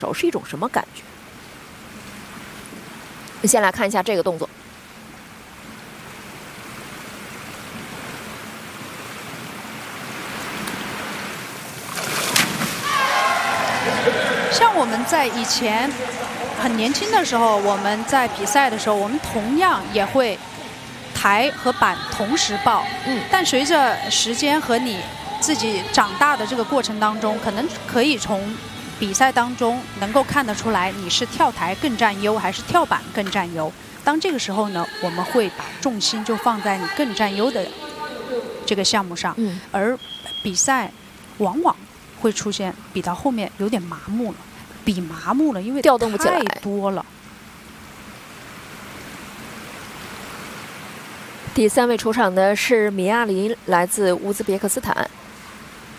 手是一种什么感觉？先来看一下这个动作。 像我们在以前很年轻的时候，我们在比赛的时候，我们同样也会台和板同时抱。但随着时间和你自己长大的这个过程当中，可能可以从比赛当中能够看得出来，你是跳台更占优还是跳板更占优。当这个时候呢，我们会把重心就放在你更占优的这个项目上，而比赛往往会出现比到后面有点麻木了，比麻木了，因为调动不起来太多了。 第3位出场的是米亚林，来自乌兹别克斯坦。